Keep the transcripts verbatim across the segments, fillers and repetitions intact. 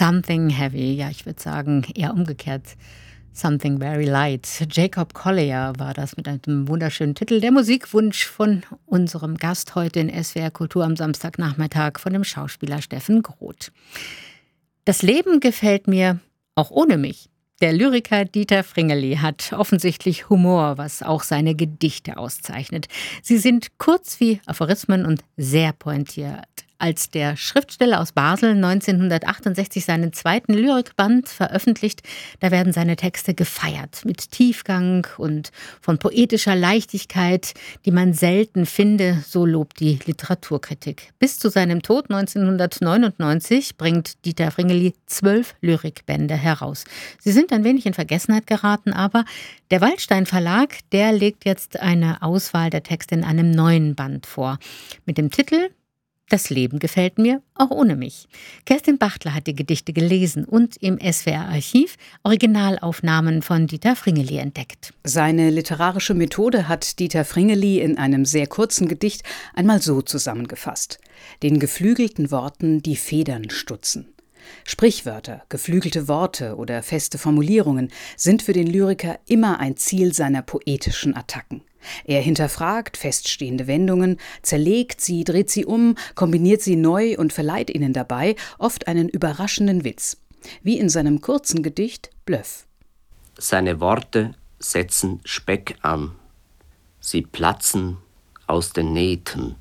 Something Heavy, ja, ich würde sagen, eher umgekehrt. Something Very Light. Jacob Collier war das mit einem wunderschönen Titel. Der Musikwunsch von unserem Gast heute in S W R Kultur am Samstagnachmittag, von dem Schauspieler Steffen Groth. Das Leben gefällt mir auch ohne mich. Der Lyriker Dieter Fringeli hat offensichtlich Humor, was auch seine Gedichte auszeichnet. Sie sind kurz wie Aphorismen und sehr pointiert. Als der Schriftsteller aus Basel neunzehnhundertachtundsechzig seinen zweiten Lyrikband veröffentlicht, da werden seine Texte gefeiert mit Tiefgang und von poetischer Leichtigkeit, die man selten finde, so lobt die Literaturkritik. Bis zu seinem Tod neunzehnhundertneunundneunzig bringt Dieter Fringeli zwölf Lyrikbände heraus. Sie sind ein wenig in Vergessenheit geraten, aber der Waldstein Verlag, der legt jetzt eine Auswahl der Texte in einem neuen Band vor. Mit dem Titel Das Leben gefällt mir, auch ohne mich. Kerstin Bachtler hat die Gedichte gelesen und im S W R-Archiv Originalaufnahmen von Dieter Fringeli entdeckt. Seine literarische Methode hat Dieter Fringeli in einem sehr kurzen Gedicht einmal so zusammengefasst: Den geflügelten Worten die Federn stutzen. Sprichwörter, geflügelte Worte oder feste Formulierungen sind für den Lyriker immer ein Ziel seiner poetischen Attacken. Er hinterfragt feststehende Wendungen, zerlegt sie, dreht sie um, kombiniert sie neu und verleiht ihnen dabei oft einen überraschenden Witz. Wie in seinem kurzen Gedicht Bluff. Seine Worte setzen Speck an. Sie platzen aus den Nähten.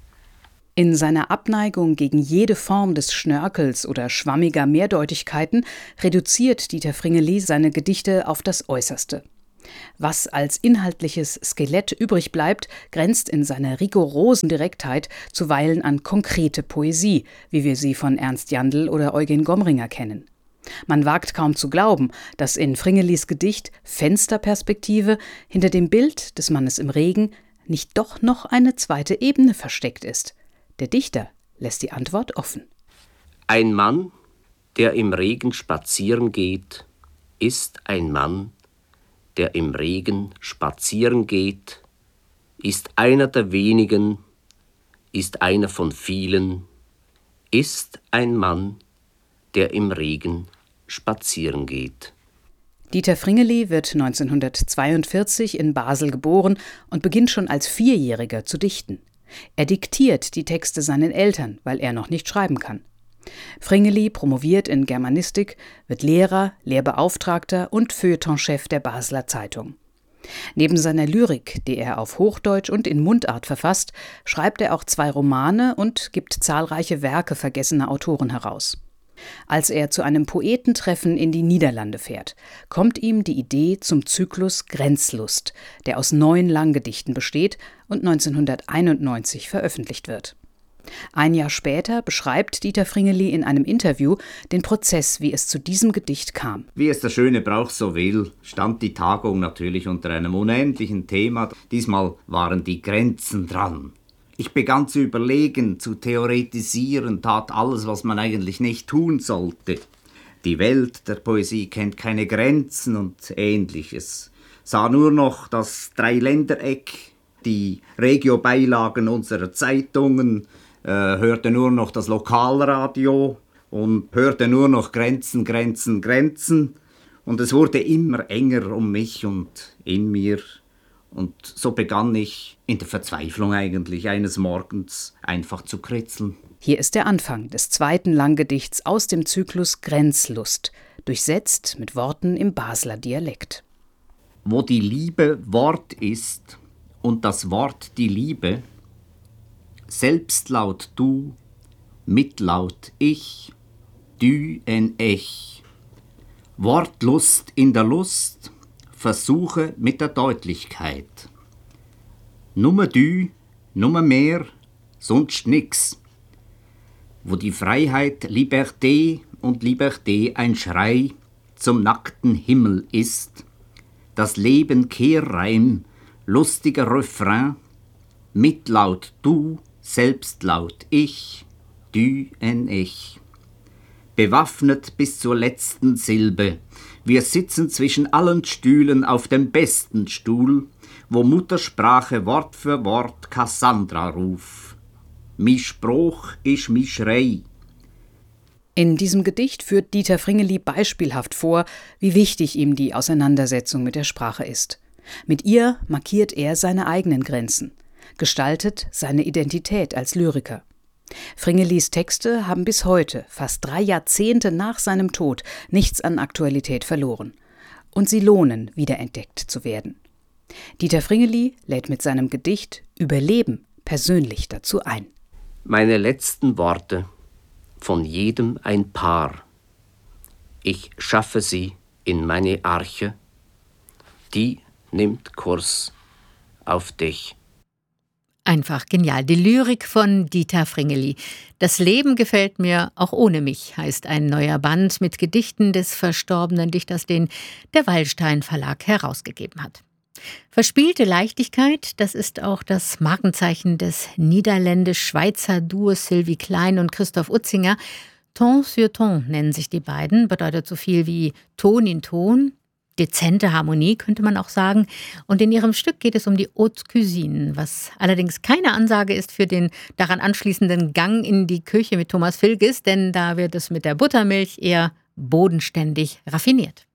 In seiner Abneigung gegen jede Form des Schnörkels oder schwammiger Mehrdeutigkeiten reduziert Dieter Fringeli seine Gedichte auf das Äußerste. Was als inhaltliches Skelett übrig bleibt, grenzt in seiner rigorosen Direktheit zuweilen an konkrete Poesie, wie wir sie von Ernst Jandl oder Eugen Gomringer kennen. Man wagt kaum zu glauben, dass in Fringelis Gedicht Fensterperspektive hinter dem Bild des Mannes im Regen nicht doch noch eine zweite Ebene versteckt ist. Der Dichter lässt die Antwort offen. Ein Mann, der im Regen spazieren geht, ist ein Mann, der im Regen spazieren geht, ist einer der wenigen, ist einer von vielen, ist ein Mann, der im Regen spazieren geht. Dieter Fringeli wird neunzehnhundertzweiundvierzig in Basel geboren und beginnt schon als Vierjähriger zu dichten. Er diktiert die Texte seinen Eltern, weil er noch nicht schreiben kann. Fringeli promoviert in Germanistik, wird Lehrer, Lehrbeauftragter und Feuilletonchef der Basler Zeitung. Neben seiner Lyrik, die er auf Hochdeutsch und in Mundart verfasst, schreibt er auch zwei Romane und gibt zahlreiche Werke vergessener Autoren heraus. Als er zu einem Poetentreffen in die Niederlande fährt, kommt ihm die Idee zum Zyklus Grenzlust, der aus neun Langgedichten besteht und neunzehnhunderteinundneunzig veröffentlicht wird. Ein Jahr später beschreibt Dieter Fringeli in einem Interview den Prozess, wie es zu diesem Gedicht kam. Wie es der schöne Brauch so will, stand die Tagung natürlich unter einem unendlichen Thema. Diesmal waren die Grenzen dran. Ich begann zu überlegen, zu theoretisieren, tat alles, was man eigentlich nicht tun sollte. Die Welt der Poesie kennt keine Grenzen und Ähnliches. Sah nur noch das Dreiländereck, die Regiobeilagen unserer Zeitungen, äh, hörte nur noch das Lokalradio und hörte nur noch Grenzen, Grenzen, Grenzen. Und es wurde immer enger um mich und in mir. Und so begann ich in der Verzweiflung eigentlich eines Morgens einfach zu kritzeln. Hier ist der Anfang des zweiten Langgedichts aus dem Zyklus Grenzlust, durchsetzt mit Worten im Basler Dialekt. Wo die Liebe Wort ist und das Wort die Liebe, Selbstlaut du, Mitlaut ich, du en ech, Wortlust in der Lust, Versuche mit der Deutlichkeit. Nummer du, nummer mehr, sonst nix. Wo die Freiheit Liberté und Liberté ein Schrei zum nackten Himmel ist, das Leben Kehrreim, lustiger Refrain, Mitlaut du, Selbstlaut ich, du en ich. Bewaffnet bis zur letzten Silbe, wir sitzen zwischen allen Stühlen auf dem besten Stuhl, wo Muttersprache Wort für Wort Cassandra ruf. Mi Spruch isch mi Schrei. In diesem Gedicht führt Dieter Fringeli beispielhaft vor, wie wichtig ihm die Auseinandersetzung mit der Sprache ist. Mit ihr markiert er seine eigenen Grenzen, gestaltet seine Identität als Lyriker. Fringelis Texte haben bis heute, fast drei Jahrzehnte nach seinem Tod, nichts an Aktualität verloren. Und sie lohnen, wiederentdeckt zu werden. Dieter Fringeli lädt mit seinem Gedicht Überleben persönlich dazu ein. Meine letzten Worte, von jedem ein Paar. Ich schaffe sie in meine Arche, die nimmt Kurs auf dich. Einfach genial. Die Lyrik von Dieter Fringeli. Das Leben gefällt mir auch ohne mich, heißt ein neuer Band mit Gedichten des verstorbenen Dichters, den der Wallstein Verlag herausgegeben hat. Verspielte Leichtigkeit, das ist auch das Markenzeichen des niederländisch-schweizer Duos Sylvie Klein und Christoph Utzinger. Ton sur Ton nennen sich die beiden, bedeutet so viel wie Ton in Ton. Dezente Harmonie, könnte man auch sagen. Und in ihrem Stück geht es um die Haute Cuisine, was allerdings keine Ansage ist für den daran anschließenden Gang in die Küche mit Thomas Filges, denn da wird es mit der Buttermilch eher bodenständig raffiniert.